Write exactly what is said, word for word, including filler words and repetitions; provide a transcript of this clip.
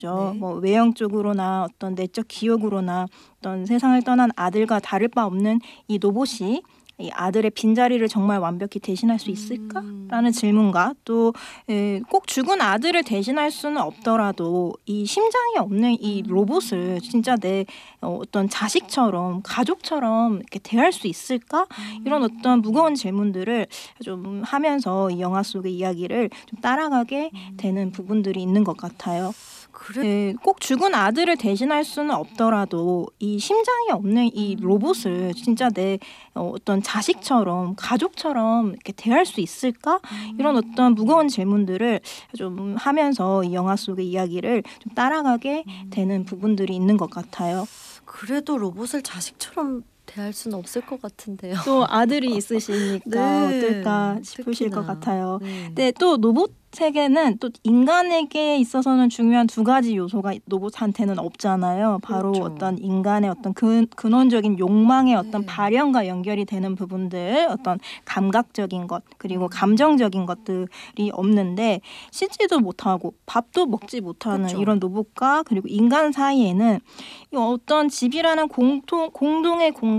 죠. 네. 뭐 외형적으로나 어떤 내적 기억으로나 어떤 세상을 떠난 아들과 다를 바 없는 이 로봇이 이 아들의 빈자리를 정말 완벽히 대신할 수 있을까?라는 음. 질문과 또 예 꼭 죽은 아들을 대신할 수는 없더라도 이 심장이 없는 이 로봇을 진짜 내 어 어떤 자식처럼 가족처럼 이렇게 대할 수 있을까? 이런 어떤 무거운 질문들을 좀 하면서 이 영화 속의 이야기를 좀 따라가게 되는 부분들이 있는 것 같아요. 그래 예 꼭 죽은 아들을 대신할 수는 없더라도 이 심장이 없는 이 로봇을 진짜 내 어 어떤 자식처럼 가족처럼 이렇게 대할 수 있을까? 이런 어떤 무거운 질문들을 좀 하면서 이 영화 속의 이야기를 좀 따라가게 되는 부분들이 있는 것 같아요. 그래도 로봇을 자식처럼 대할 수는 없을 것 같은데요. 또 아들이 있으시니까 네. 어떨까 싶으실 것 특히나. 같아요. 네. 근데 또 로봇 세계는 또 인간에게 있어서는 중요한 두 가지 요소가 로봇한테는 없잖아요. 바로 그렇죠. 어떤 인간의 어떤 근 근원적인 욕망의 어떤 네. 발현과 연결이 되는 부분들, 어떤 감각적인 것 그리고 음. 감정적인 것들이 없는데 씻지도 못하고 밥도 먹지 못하는 그쵸. 이런 로봇과 그리고 인간 사이에는 이 어떤 집이라는 공통 공동의 공간